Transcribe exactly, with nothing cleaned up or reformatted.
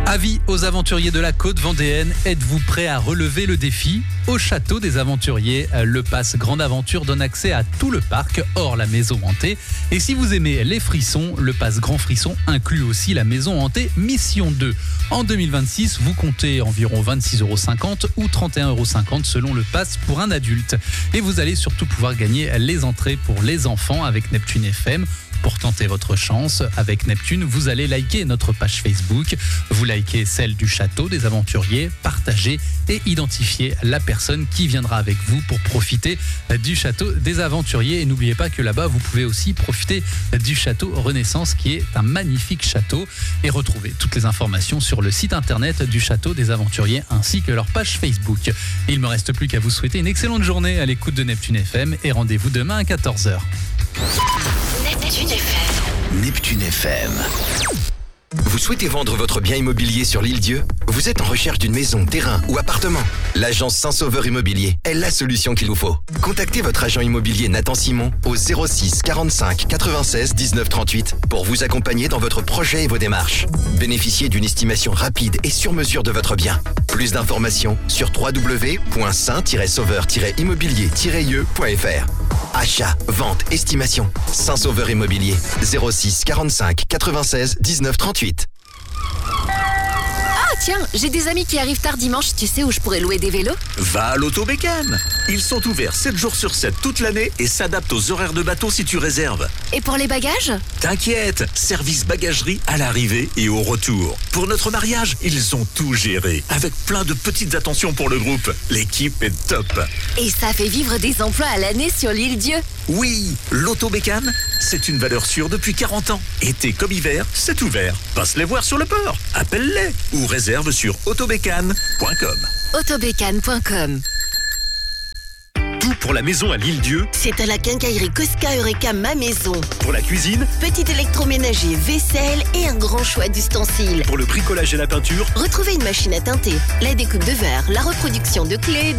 Avis aux aventuriers de la côte vendéenne, êtes-vous prêts à relever le défi ? Au château des aventuriers, le pass Grande Aventure donne accès à tout le parc, hors la maison hantée. Et si vous aimez les frissons, le pass Grand Frisson inclut aussi la maison hantée Mission deux. En deux mille vingt-six, vous comptez environ vingt-six euros cinquante ou trente et un euros cinquante selon le pass pour un adulte. Et vous allez surtout pouvoir gagner les entrées pour les enfants avec Neptune F M. Pour tenter votre chance avec Neptune, vous allez liker notre page Facebook, vous likez celle du château des aventuriers, partagez et identifiez la personne qui viendra avec vous pour profiter du château des aventuriers. Et n'oubliez pas que là-bas, vous pouvez aussi profiter du château Renaissance qui est un magnifique château et retrouver toutes les informations sur le site internet du château des aventuriers ainsi que leur page Facebook. Il ne me reste plus qu'à vous souhaiter une excellente journée à l'écoute de Neptune F M et rendez-vous demain à quatorze heures. Neptune F M. Neptune F M. Vous souhaitez vendre votre bien immobilier sur l'Île-Dieu ? Vous êtes en recherche d'une maison, terrain ou appartement ? L'agence Saint-Sauveur Immobilier est la solution qu'il vous faut. Contactez votre agent immobilier Nathan Simon au zéro six quarante-cinq quatre-vingt-seize dix-neuf trente-huit pour vous accompagner dans votre projet et vos démarches. Bénéficiez d'une estimation rapide et sur mesure de votre bien. Plus d'informations sur w w w point saint tiret sauveur tiret immobilier tiret i e point f r. Achat, vente, estimation. Saint-Sauveur Immobilier, zéro six quarante-cinq quatre-vingt-seize dix-neuf trente-huit. Ah tiens, j'ai des amis qui arrivent tard dimanche, tu sais où je pourrais louer des vélos ? Va à l'Autobécane. Ils sont ouverts sept jours sur sept toute l'année et s'adaptent aux horaires de bateau si tu réserves. Et pour les bagages ? T'inquiète, service bagagerie à l'arrivée et au retour. Pour notre mariage, ils ont tout géré, avec plein de petites attentions pour le groupe. L'équipe est top. Et ça fait vivre des emplois à l'année sur l'Île-Dieu. Oui, l'Autobécane, c'est une valeur sûre depuis quarante ans. Été comme hiver, c'est ouvert. Passe les voir sur le port, appelle-les ou réserve sur autobécane point com. autobécane point com. Tout pour la maison à l'Île-Dieu. C'est à la quincaillerie Cosca Eureka Ma Maison. Pour la cuisine, Petit électroménager, vaisselle et un grand choix d'ustensiles. pour le bricolage et la peinture, Retrouvez une machine à teinter, la découpe de verre, la reproduction de clés,